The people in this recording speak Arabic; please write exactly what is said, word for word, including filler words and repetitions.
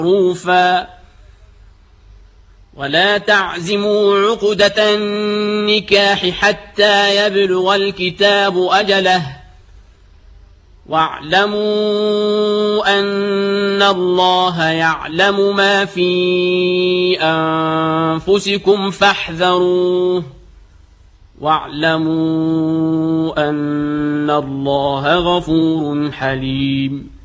معروفا ولا تعزموا عقدة النكاح حتى يبلغ الكتاب أجله واعلموا أن الله يعلم ما في أنفسكم فاحذروه واعلموا أن الله غفور حليم.